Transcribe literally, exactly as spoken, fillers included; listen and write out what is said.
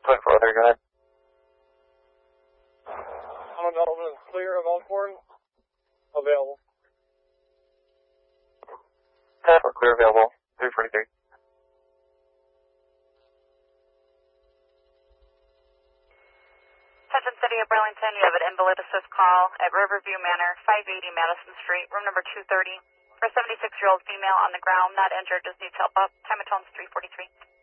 Going for other, go ahead. Common Development is clear of Osborne. Available. ten four clear, available. three forty-three. Attention City of Burlington, you have an invalid assist call at Riverview Manor, five eighty Madison Street, room number two thirty. For a seventy-six-year-old female on the ground, not injured, just needs help up. Time of tone's three forty-three.